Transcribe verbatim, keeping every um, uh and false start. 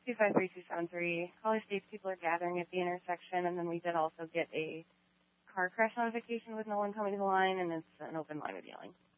two five three two seven three. Caller states people are gathering at the intersection, and then we did also get a car crash notification with no one coming to the line, and it's an open line of yelling.